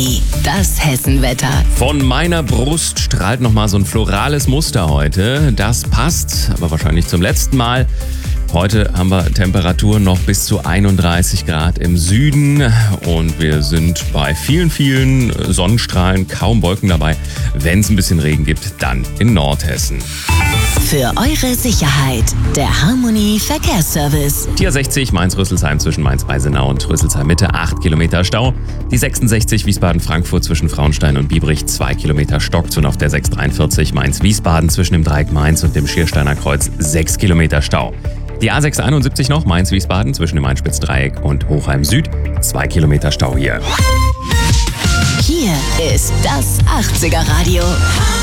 Das Hessenwetter. Von meiner Brust strahlt nochmal so ein florales Muster heute. Das passt, aber wahrscheinlich zum letzten Mal. Heute haben wir Temperaturen noch bis zu 31 Grad im Süden und wir sind bei vielen Sonnenstrahlen, kaum Wolken dabei. Wenn es ein bisschen Regen gibt, dann in Nordhessen. Für eure Sicherheit, der Harmony Verkehrsservice. Die A60 Mainz-Rüsselsheim zwischen Mainz-Weisenau und Rüsselsheim-Mitte 8 Kilometer Stau. Die 66 Wiesbaden-Frankfurt zwischen Frauenstein und Biebrich 2 Kilometer Stockzone auf der 643 Mainz-Wiesbaden zwischen dem Dreieck Mainz und dem Schiersteiner Kreuz 6 Kilometer Stau. Die A671 noch Mainz-Wiesbaden zwischen dem Einspitzdreieck und Hochheim Süd 2 Kilometer Stau hier. Hier ist das 80er Radio.